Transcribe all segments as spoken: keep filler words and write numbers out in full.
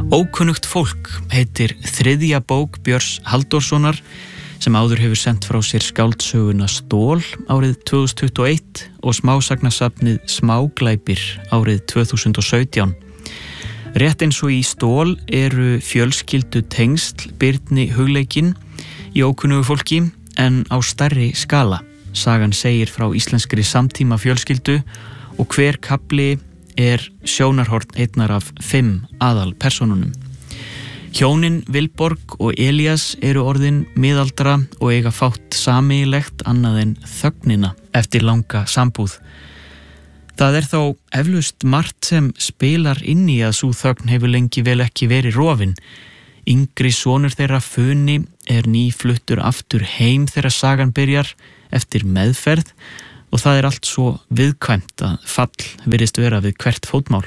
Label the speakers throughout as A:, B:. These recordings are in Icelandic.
A: Ókunnugt fólk heitir þriðja bók Björns Halldórssonar sem áður hefur sent frá sér skáldsöguna Stól árið tvö þúsund tuttugu og eitt og smásagnasafnið Smáglæpir árið tvö þúsund og sautján. Rétt eins og í Stól eru fjölskyldu tengsl Birni hugleikin í ókunnugu fólki en á stærri skala. Sagan segir frá íslenskri samtíma fjölskyldu og hver kafli er sjónarhorn einnar af fimm aðal persónunum. Hjónin Vilborg og Elías eru orðin miðaldra og eiga fátt sameiginlegt annað en þögnina eftir langa sambúð. Það er þó eflaust margt sem spilar inn í að sú þögn hefur lengi vel ekki verið rofin. Yngri sonur þeirra Funi er nýfluttur aftur heim þegar sagan byrjar eftir meðferð og það er allt svo viðkvæmt að fall virðist vera við hvert fótmál.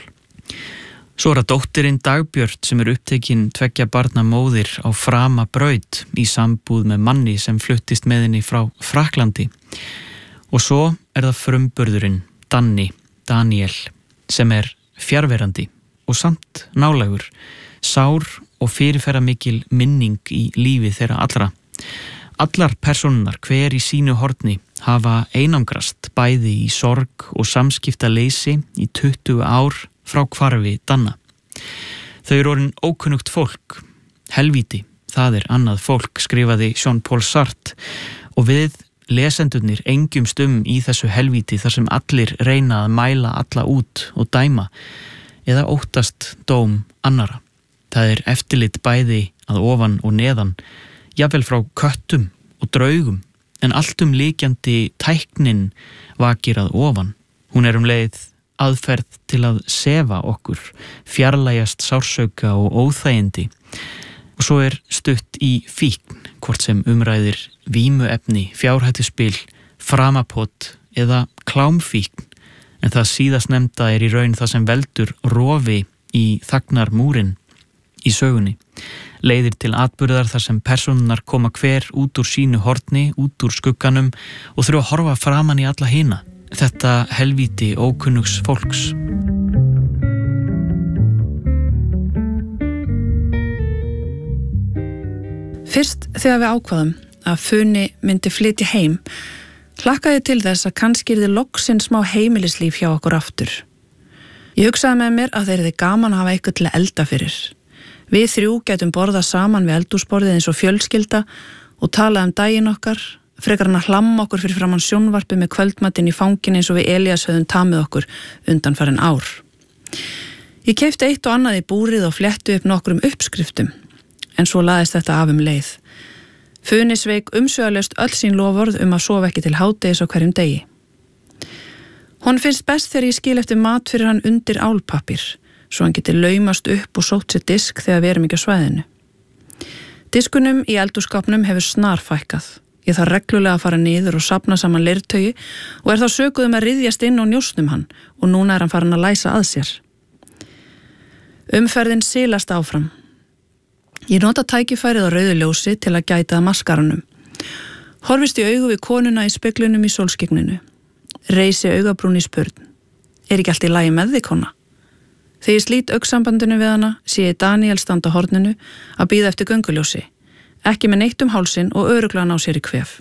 A: Svo er að dóttirinn Dagbjört sem er upptekin tveggja barna móðir á Framabraut í sambúð með manni sem fluttist með henni frá Frakklandi. Og svo er það frumburðurinn Danni, Daniel, sem er fjarverandi og samt nálægur, sár og fyrirferðamikil minning í lífi þeirra allra. Allar persónunar hver í sínu horni hafa einangrast bæði í sorg og samskiptaleysi í tuttugu ár frá hvarfi Danna. Þau eru orðin ókunnugt fólk. Helvíti, það er annað fólk, skrifaði Jean-Paul Sartre og við lesendurnir engjumst um í þessu helvíti þar sem allir reyna að mæla alla út og dæma eða óttast dóm annara. Það er eftirlit bæði að ofan og neðan, jafnvel frá köttum og draugum, en alltum líkjandi tæknin vakir að ofan. Hún er um leið aðferð til að sefa okkur, fjarlægjast sársauka og óþægindi. Og svo er stutt í fíkn, hvort sem umræðir vímuefni, fjárhættuspil, framapott eða klámfíkn, en það síðast nefnda er í raun það sem veldur rofi í þagnarmúrin í sögunni. Leiðir til atburðar þar sem persónunar koma hver út úr sínu horni, út úr skugganum og þurfa að horfa framan í alla hina. Þetta helvíti ókunnugs fólks.
B: Fyrst þegar við ákvaðum að Funi myndi flytja heim, hlakkaði til þess að kannski yrði loksins smá heimilislíf hjá okkur aftur. Ég hugsaði með mér að þeir yrði gaman að hafa eitthvað til að elda fyrir. Við þrjú gætum borðað saman við eldhúsborðið eins og fjölskylda og talað um daginn okkar, frekar hann að hlamma okkur fyrir framan sjónvarpið með kvöldmatinn í fangin eins og við Elías höfðum tamið okkur undanfarin ár. Ég keypti eitt og annað í búrið og fléttu upp nokkrum uppskriftum, en svo laðist þetta af um leið. Funi sveik umsvifalaust öll sín loforð um að sofa ekki til hádegis á hverjum degi. Hún finnst best þegar ég skil eftir mat fyrir hann undir álpappír, svo hann geti laumast upp og sótt sér disk þegar við erum ekki á svæðinu. Diskunum í eldhússkápnum hefur snarfækkað. Ég þarf reglulega að fara niður og safna saman leirtaugi og er þá sökuð um að ryðjast inn og njósnum hann og núna er hann farin að læsa að sér. Umferðin silast áfram. Ég nota tækifærið á rauðu ljósi til að gæta að maskaranum. Horfist í augu við konuna í speglunum í sólskygninu. Reisi augabrún í spurn. Er ekki allt í lagi með þig, kona? Þegar ég slít augnsambandinu við hana, sé ég Daniel standa á horninu að bíða eftir gönguljósi, ekki með neitt um hálsinn og örugglega ná sér í kvef.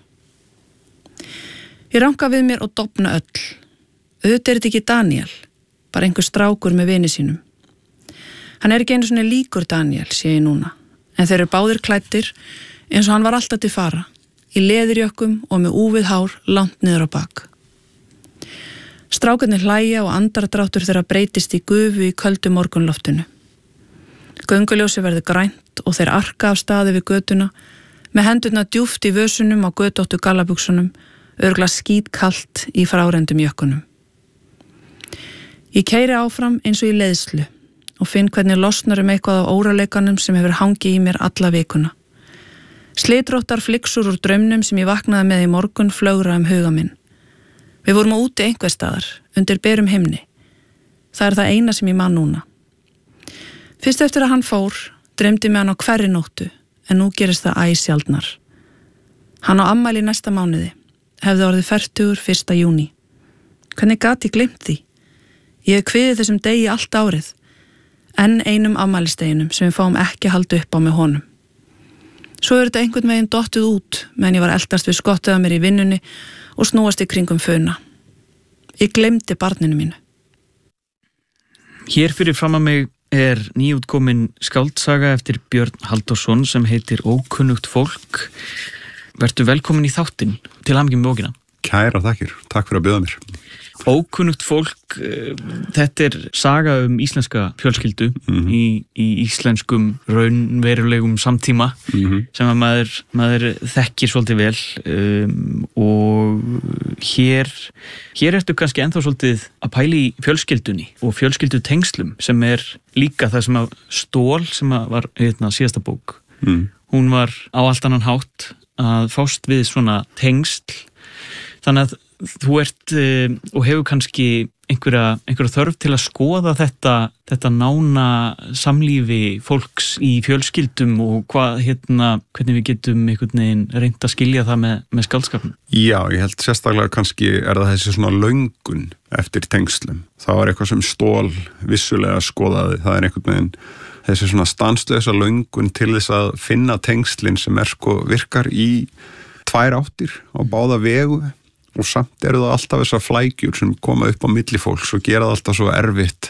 B: Ég ranka við mér og dofna öll. Auðvitað er þetta ekki Daniel, bara einhver strákur með vini sínum. Hann er ekki einu svona líkur Daniel, sé ég núna, en þeir eru báðir klæddir eins og hann var alltaf til fara, í leðurjökkum og með úfið hár langt niður á bak. Strákarnir hlæja og andardráttur þeirra breytist í gufu í köldu morgunloftinu. Gönguljósi verður grænt og þeir arka af staði við götuna, með hendurna djúpt í vösunum á götóttu gallabuxunum, örugglega skítkalt í frárendum jökkunum. Ég keyri áfram eins og í leiðslu og finn hvernig losnar um eitthvað á óraleikanum sem hefur hangið í mér alla vikuna. Slitróttar flyksur úr draumnum sem ég vaknaði með í morgun flögra um huga minn. Við vorum á úti einhver staðar, undir berum himni. Það er það eina sem ég man núna. Fyrst eftir að hann fór, dreymdi mig hann á hverri nóttu, en nú gerist það æ sjaldnar. Hann á afmæli næsta mánuði, hefði orðið fertugur fyrsta júní. Hvernig gat ég gleymt því? Ég hef kviðið þessum degi allt árið. enn einum afmælisdeginum sem við fáum ekki að halda upp á með honum. Svo er þetta einhvern veginn dottið út meðan ég var eldast við skottið að mér í vinnunni og snúast í kringum Funa. Ég gleymdi barninu mínu.
A: Hér fyrir fram að mig er nýútkomin skáldsaga eftir Björn Halldórsson sem heitir Ókunnugt fólk. Vertu velkomin í þáttinn, til hamingju með bókina.
C: Kæra þakkir, takk fyrir að bjóða mér.
A: Ókunnugt fólk, þetta er saga um íslenska fjölskyldu mm-hmm. í, í íslenskum raunverulegum samtíma mm-hmm. sem að maður, maður þekkir svolítið vel um, og hér, hér ertu kannski ennþá svolítið að pæla í fjölskyldunni og fjölskyldutengslum sem er líka það sem að Stól sem að var hérna, síðasta bók. Mm. Hún var á allt annan hátt að fást við svona tengsl, þannig að þú ert uh, og hefur kannski einhverja, einhverja þörf til að skoða þetta, þetta nána samlífi fólks í fjölskyldum og hvað, hérna, hvernig við getum einhvern veginn reynt að skilja það með, með skáldskapnum.
C: Já, ég held sérstaklega kannski er það þessi svona löngun eftir tengslum. Það var eitthvað sem Stól vissulega skoðaði, það er einhvern veginn þessi svona stanslösa löngun til þess að finna tengslin sem er sko virkar í tvær áttir á báða vegu. Og samt eru það alltaf þessar flækjur sem koma upp á milli fólks og gera það alltaf svo erfitt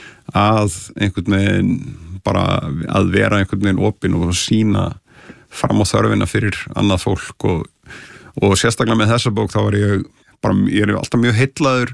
C: að einhvern veginn bara að vera einhvern veginn opinn og sína fram á þörfina fyrir annað fólk og, og sérstaklega með þessa bók þá var ég bara, ég er alltaf mjög heillaður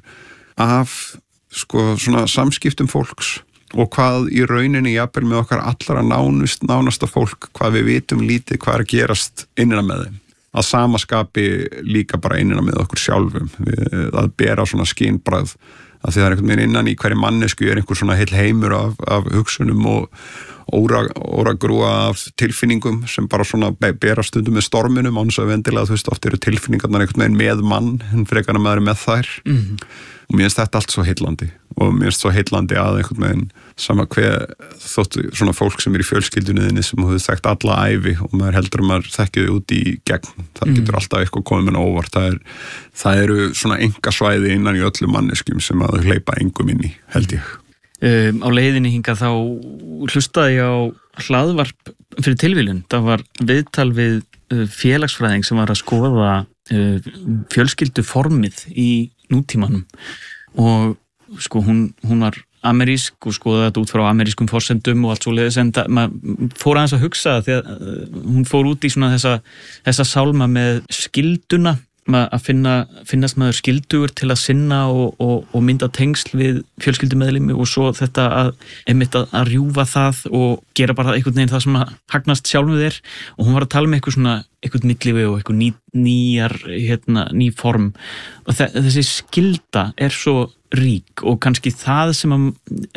C: af sko svona samskiptum fólks og hvað í rauninni jafnvel með okkar allra nánust, nánasta fólk, hvað við vitum lítið hvað er að gerast innan með þeim. Að samaskapi líka bara innan með okkur sjálfum, við, að bera svona skynbragð, að því það er einhvern veginn innan í hverju mannesku er einhver svona heil heimur af, af hugsunum og óra, óra grúa af tilfinningum sem bara svona bera stundum með storminum, án þess að vendilega þú veist oft eru tilfinningarnar einhvern veginn með mann, en frekar að maður er með þær. Mm-hmm. Og mér finnst þetta allt svo heillandi og mér finnst svo heillandi að einhvern veginn sama hver þóttu svona fólk sem er í fjölskyldunniðinni sem þú þekkt alla ævi og maður heldur að maður þekkið út í gegn. Það mm. getur alltaf eitthvað komið með óvart. Það, er, það eru svona engasvæði innan í öllum manneskjum sem að þau hleypa engum inn í, held ég.
A: Um, á leiðinni hingað þá hlustaði ég á hlaðvarp fyrir tilviljun. Það var viðtal við uh, félagsfræðing sem var að skoða uh, fjölskylduformið í nútímanum og sko hún, hún var amerísk og skoða þetta út frá amerískum forsendum og allt svo leiðis en það, maður fór aðeins að hugsa því að uh, hún fór út í svona þessa, þessa sálma með skylduna að finna, finnast maður skyldugur til að sinna og, og, og mynda tengsl við fjölskyldumeðlimi og svo þetta að einmitt að, að rjúfa það og gera bara einhvern veginn það sem að hagnast sjálfum þér og hún var að tala með eitthvað svona eitthvað millífi og eitthvað ný, nýjar hérna, ný form og þessi skylda er svo rík og kannski það sem að,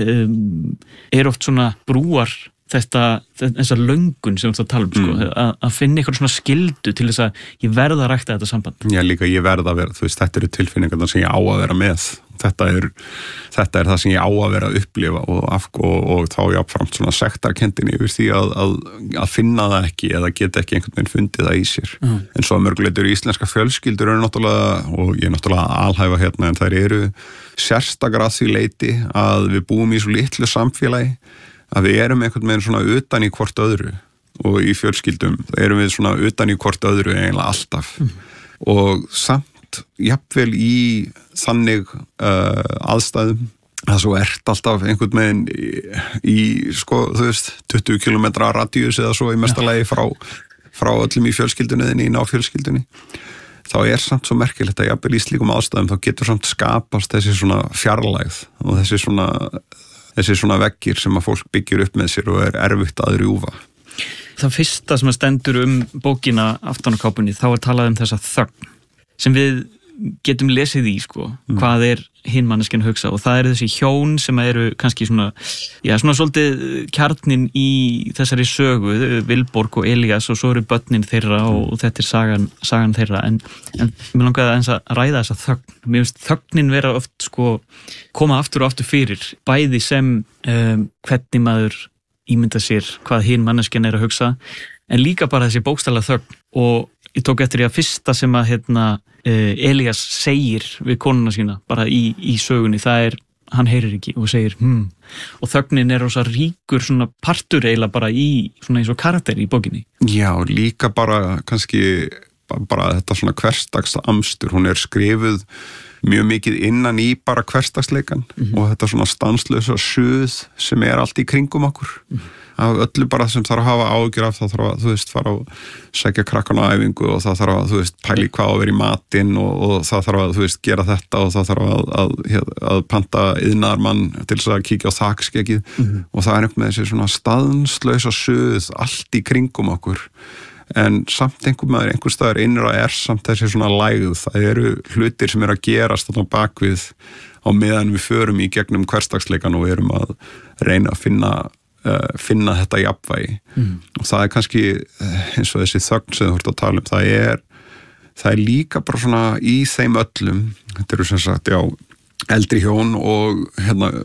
A: um, er oft svona brúar þetta, þessa löngun sem þú tala um, sko, mm. að, að finna eitthvað svona skyldu til þess að ég verða að rækta þetta samband.
C: Já, líka ég verða að vera, þú veist, þetta eru tilfinningarna sem ég á að vera með. Þetta er, þetta er það sem ég á að vera að upplifa og, og, og þá jáfnframt svona sektarkenndinni yfir því að, að, að finna það ekki eða geta ekki einhvern veginn fundið það í sér. Mm. En svo mörguleitur íslenska fjölskyldur eru náttúrulega, og ég er náttúrulega alhæfa hérna, en þær eru sérstakar að því leyti að við búum í svo litlu samfélagi að við erum einhvern veginn svona utan í hvort öðru og í fjölskyldum erum við svona utan í hvort öðru eiginlega alltaf mm. og samt jafnvel í þannig uh, aðstæðum að svo ert alltaf einhvern veginn í, í sko, þú veist, tuttugu kílómetra radíus eða svo í mesta lagi frá, frá öllum í fjölskyldunniðinni, í náfjölskyldunni þá er samt svo merkilegt að jafnvel í slíkum aðstæðum þá getur samt skapast þessi svona fjarlægð og þessi svona þessi svona veggir sem að fólk byggir upp með sér og er erfitt að rjúfa.
A: Það fyrsta sem að stendur um bókina aftan á kápunni, þá er talað um þessa þögn sem við getum lesið í, sko, mm. hvað er hinn manneskinn hugsa og það eru þessi hjón sem eru kannski svona, já, svona svolítið kjarnin í þessari sögu, Vilborg og Elías og svo eru börnin þeirra og, og þetta er sagan, sagan þeirra en, en mér langaði aðeins að ræða þessa þögn. Mér finnst þögnin vera oft, sko, koma aftur og aftur fyrir, bæði sem um, hvernig maður ímynda sér hvað hinn manneskinn er að hugsa en líka bara þessi bókstaflega þögn og ég tók eftir því að fyrsta sem að hérna, Elías segir við konuna sína bara í, í sögunni, það er hann heyrir ekki og segir hm, og þögnin er rosa ríkur svona partur eiginlega bara í svona eins og karakter í bókinni.
C: Já, líka bara kannski bara þetta svona hversdagsla amstur, hún er skrifuð mjög mikið innan í bara hversdagsleikan mm-hmm. og þetta svona stanslösa suð sem er allt í kringum okkur mm-hmm. af öllu bara sem þarf að hafa ágjur af, það þarf að, þú veist, fara að segja krakkana á æfingu og það þarf að, þú veist, pæli hvað að vera í matinn og, og það þarf að, þú veist, gera þetta og það þarf að, að, að, að panta iðnaðarmann til þess að kíkja á þakskeggið mm-hmm. og það er upp með þessi svona stanslösa suð allt í kringum okkur. En samt einhver maður, einhver staðar innra er samt þessi svona lægð, það eru hlutir sem eru að gerast þarna bakvið á meðan við förum í gegnum hversdagsleikan og erum að reyna að finna, uh, finna þetta jafnvægi mm. og það er kannski eins og þessi þögn sem þú ert að tala um, það er, það er líka bara svona í þeim öllum, þetta eru sem sagt, já, eldri hjón og hérna